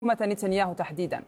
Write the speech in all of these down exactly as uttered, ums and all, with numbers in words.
نتنياهو تحديدا؟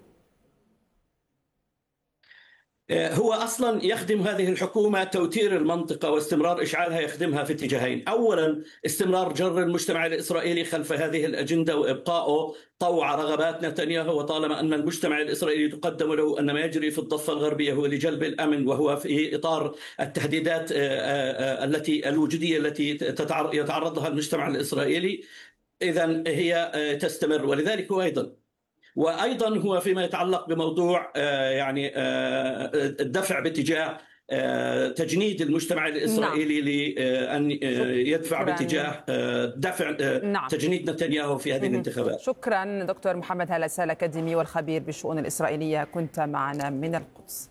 هو أصلا يخدم هذه الحكومة توتير المنطقة واستمرار إشعالها، يخدمها في اتجاهين. أولا استمرار جر المجتمع الإسرائيلي خلف هذه الأجندة وإبقائه طوع رغبات نتنياهو، وطالما أن المجتمع الإسرائيلي تقدم له أن ما يجري في الضفة الغربية هو لجلب الأمن، وهو في إطار التهديدات التي الوجودية التي يتعرض لها المجتمع الإسرائيلي، إذن هي تستمر. ولذلك هو أيضا وأيضا هو فيما يتعلق بموضوع يعني الدفع باتجاه تجنيد المجتمع الإسرائيلي لأن يدفع باتجاه دفع نعم. تجنيد نتنياهو في هذه الانتخابات. شكرا دكتور محمد هلسة الأكاديمي والخبير بالشؤون الإسرائيلية، كنت معنا من القدس.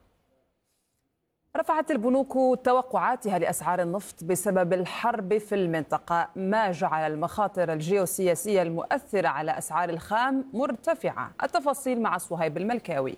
رفعت البنوك توقعاتها لأسعار النفط بسبب الحرب في المنطقة، ما جعل المخاطر الجيوسياسية المؤثرة على أسعار الخام مرتفعة. التفاصيل مع صهيب الملكاوي.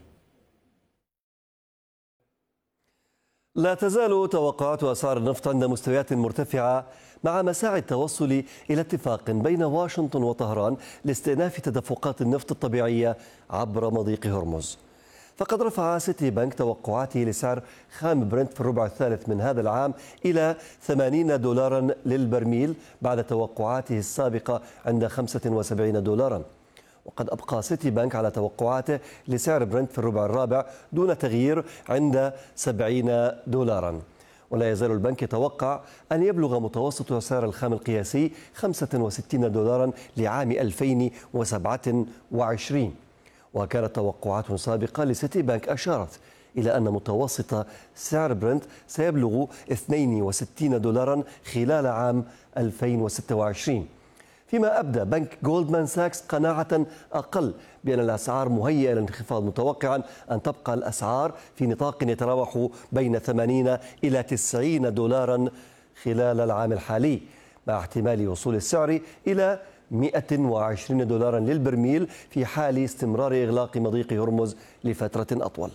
لا تزال توقعات أسعار النفط عند مستويات مرتفعة مع مساعي التوصل إلى اتفاق بين واشنطن وطهران لاستئناف تدفقات النفط الطبيعية عبر مضيق هرمز. فقد رفع سيتي بنك توقعاته لسعر خام برنت في الربع الثالث من هذا العام إلى ثمانين دولارا للبرميل بعد توقعاته السابقة عند خمسة وسبعين دولارا. وقد أبقى سيتي بنك على توقعاته لسعر برنت في الربع الرابع دون تغيير عند سبعين دولارا. ولا يزال البنك يتوقع أن يبلغ متوسط سعر الخام القياسي خمسة وستين دولارا لعام ألفين وسبعة وعشرين. وكانت توقعات سابقة لسيتي بنك أشارت إلى أن متوسط سعر برنت سيبلغ اثنين وستين دولارا خلال عام ألفين وستة وعشرين، فيما أبدى بنك جولدمان ساكس قناعة أقل بأن الأسعار مهيئة للانخفاض، متوقعا أن تبقى الأسعار في نطاق يتراوح بين ثمانين إلى تسعين دولارا خلال العام الحالي، مع احتمال وصول السعر إلى مئة وعشرين دولارا للبرميل في حال استمرار إغلاق مضيق هرمز لفترة أطول.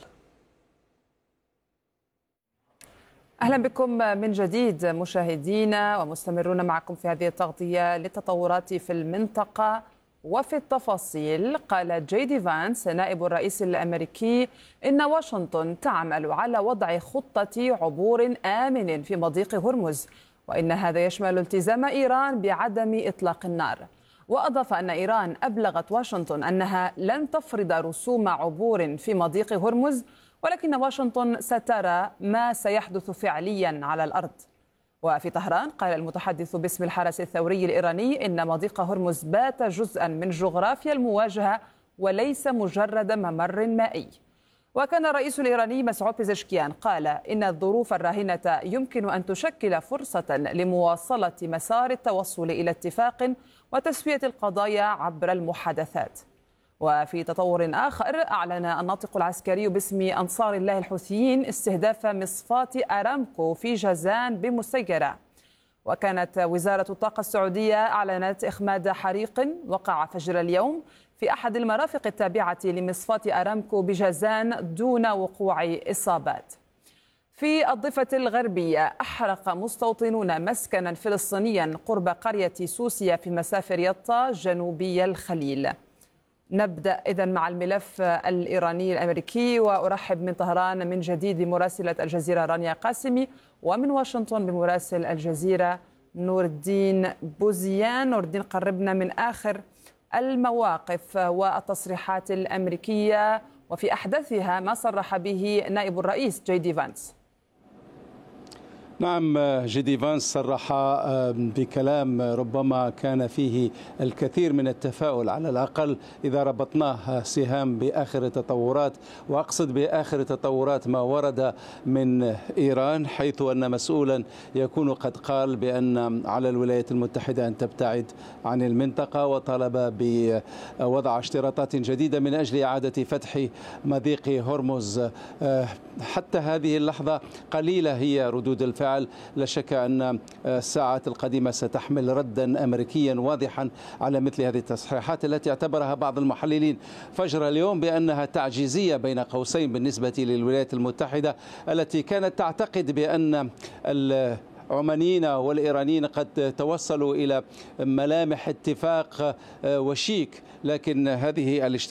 أهلا بكم من جديد مشاهدينا، ومستمرون معكم في هذه التغطية للتطورات في المنطقة وفي التفاصيل. قال جي دي فانس نائب الرئيس الأمريكي إن واشنطن تعمل على وضع خطة عبور آمن في مضيق هرمز، وإن هذا يشمل التزام إيران بعدم إطلاق النار. وأضاف أن إيران أبلغت واشنطن أنها لن تفرض رسوم عبور في مضيق هرمز، ولكن واشنطن سترى ما سيحدث فعليا على الأرض. وفي طهران قال المتحدث باسم الحرس الثوري الإيراني إن مضيق هرمز بات جزءا من جغرافيا المواجهة وليس مجرد ممر مائي. وكان الرئيس الإيراني مسعود بيزشكيان قال إن الظروف الراهنة يمكن أن تشكل فرصة لمواصلة مسار التوصل إلى اتفاق وتسوية القضايا عبر المحادثات. وفي تطور آخر، أعلن الناطق العسكري باسم أنصار الله الحوثيين استهداف مصفاة أرامكو في جازان بمسيرة. وكانت وزارة الطاقة السعودية أعلنت إخماد حريق وقع فجر اليوم في أحد المرافق التابعة لمصفاة أرامكو بجازان دون وقوع إصابات. في الضفة الغربية، أحرق مستوطنون مسكنا فلسطينيا قرب قرية سوسيا في مسافر يطا جنوبي الخليل. نبدأ إذن مع الملف الإيراني الأمريكي، وأرحب من طهران من جديد بمراسلة الجزيرة رانيا قاسمي، ومن واشنطن بمراسل الجزيرة نور الدين بوزيان. نور الدين، قربنا من آخر المواقف والتصريحات الأمريكية، وفي أحدثها ما صرح به نائب الرئيس جي دي فانس. نعم، جي دي فانس صرح بكلام ربما كان فيه الكثير من التفاؤل، على الأقل إذا ربطناه سهام بآخر التطورات، وأقصد بآخر التطورات ما ورد من إيران، حيث أن مسؤولا يكون قد قال بأن على الولايات المتحدة أن تبتعد عن المنطقة، وطلب بوضع اشتراطات جديدة من أجل إعادة فتح مضيق هرمز. حتى هذه اللحظة قليلة هي ردود الفعل. لا شك أن الساعات القادمة ستحمل ردا أمريكيا واضحا على مثل هذه التصريحات التي اعتبرها بعض المحللين فجر اليوم بأنها تعجيزية بين قوسين بالنسبة للولايات المتحدة، التي كانت تعتقد بأن العمانيين والإيرانيين قد توصلوا إلى ملامح اتفاق وشيك، لكن هذه الاشتراطات